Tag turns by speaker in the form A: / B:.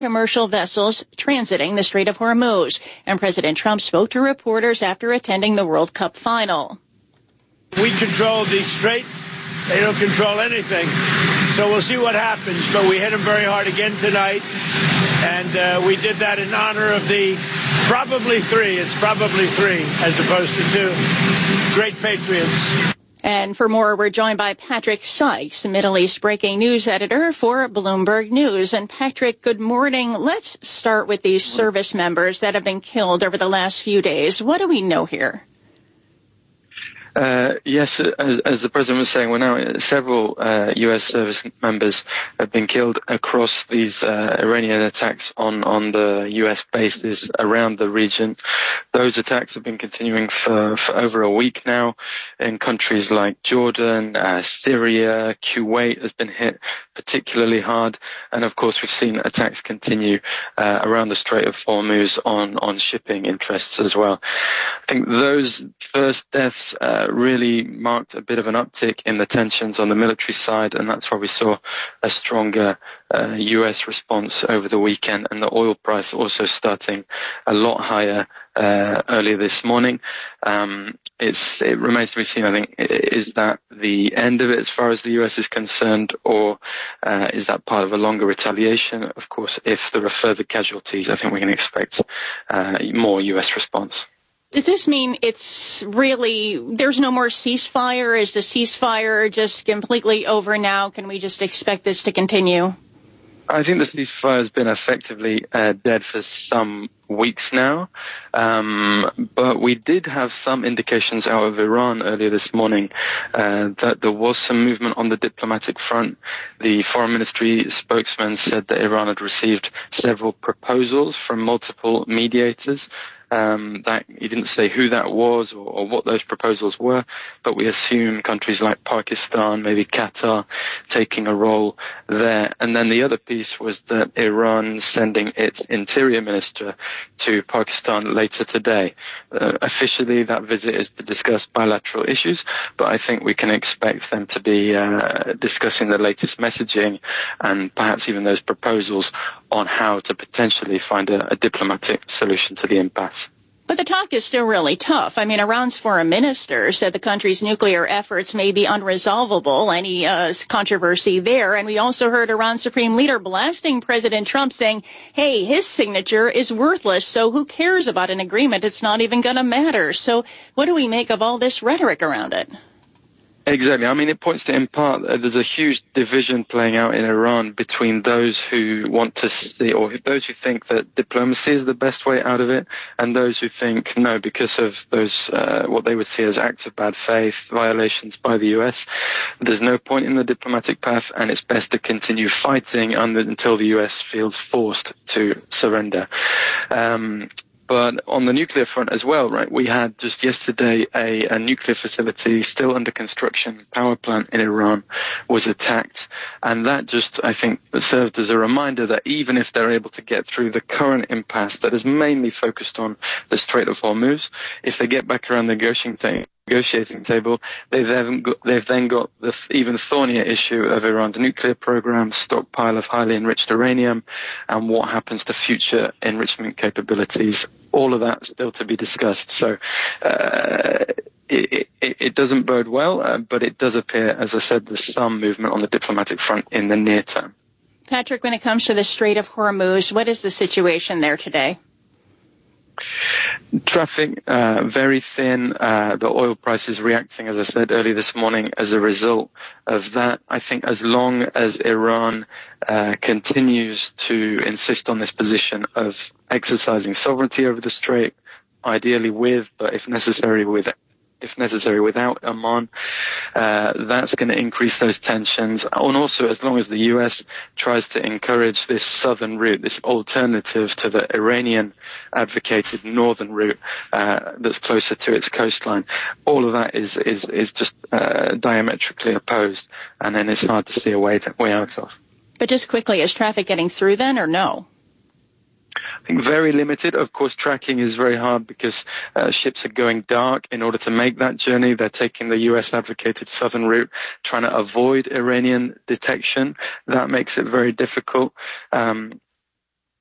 A: commercial vessels transiting the Strait of Hormuz. And President Trump spoke to reporters after attending the World Cup final.
B: We control the strait. They don't control anything. So we'll see what happens. But we hit them very hard again tonight. And we did that in honor of the probably three. It's probably three as opposed to two. Great patriots.
A: And for more, we're joined by Patrick Sykes, Middle East breaking news editor for Bloomberg News. And Patrick, good morning. Let's start with these service members that have been killed over the last few days. What do we know here?
C: Yes, as the president was saying, now several U.S. service members have been killed across these Iranian attacks on the U.S. bases around the region. Those attacks have been continuing for over a week now in countries like Jordan, Syria, Kuwait has been hit particularly hard, and of course we've seen attacks continue around the Strait of Hormuz on shipping interests as well. I think those first deaths really marked a bit of an uptick in the tensions on the military side, and that's why we saw a stronger U.S. response over the weekend, and the oil price also starting a lot higher earlier this morning. It remains to be seen, I think, is that the end of it as far as the U.S. is concerned, or is that part of a longer retaliation? Of course, if there are further casualties, I think we can expect more U.S. response.
A: Does this mean there's no more ceasefire? Is the ceasefire just completely over now? Can we just expect this to continue?
C: I think the ceasefire has been effectively dead for some weeks now, but we did have some indications out of Iran earlier this morning that there was some movement on the diplomatic front. The foreign ministry spokesman said that Iran had received several proposals from multiple mediators. That he didn't say who that was or what those proposals were, but we assume countries like Pakistan, maybe Qatar, taking a role there. And then the other piece was that Iran sending its interior minister to Pakistan later today. Officially, that visit is to discuss bilateral issues, but I think we can expect them to be discussing the latest messaging and perhaps even those proposals on how to potentially find a diplomatic solution to the impasse.
A: But the talk is still really tough. I mean, Iran's foreign minister said the country's nuclear efforts may be unresolvable, any controversy there. And we also heard Iran's supreme leader blasting President Trump, saying, hey, his signature is worthless, so who cares about an agreement? It's not even going to matter. So what do we make of all this rhetoric around it?
C: Exactly. I mean, it points to, in part, there's a huge division playing out in Iran between those who want to see, or those who think that diplomacy is the best way out of it, and those who think no, because of those, what they would see as acts of bad faith, violations by the US, there's no point in the diplomatic path, and it's best to continue fighting until the US feels forced to surrender. But on the nuclear front as well, right, we had just yesterday a nuclear facility still under construction, power plant in Iran, was attacked. And that just, I think, served as a reminder that even if they're able to get through the current impasse that is mainly focused on the Strait of Hormuz, if they get back around the negotiating table, they've then got the even thornier issue of Iran's nuclear program, stockpile of highly enriched uranium, and what happens to future enrichment capabilities. All of that still to be discussed. So it doesn't bode well, but it does appear, as I said, there's some movement on the diplomatic front in the near term.
A: Patrick, when it comes to the Strait of Hormuz, what is the situation there today?
C: Traffic very thin. The oil price is reacting, as I said earlier this morning, as a result of that. I think as long as Iran continues to insist on this position of exercising sovereignty over the strait, ideally with, but if necessary without Oman, that's going to increase those tensions. And also, as long as the US tries to encourage this southern route, this alternative to the Iranian advocated northern route that's closer to its coastline, all of that is just diametrically opposed, and then it's hard to see a way out of.
A: But just quickly, is traffic getting through then, or no?
C: I think very limited. Of course, tracking is very hard because ships are going dark in order to make that journey. They're taking the US advocated southern route, trying to avoid Iranian detection. That makes it very difficult.